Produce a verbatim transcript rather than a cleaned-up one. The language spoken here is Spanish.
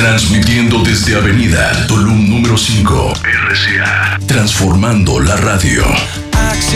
Transmitiendo desde Avenida Tulum número cinco, R C A. Transformando la radio.